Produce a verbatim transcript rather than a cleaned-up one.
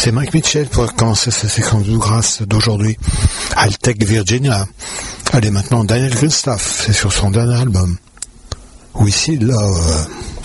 c'est Mike Mitchell pour commencer sa séquence de grâce d'aujourd'hui. I'll Take Virginia. Allez, maintenant Daniel Gustav, c'est sur son dernier album. We See Love.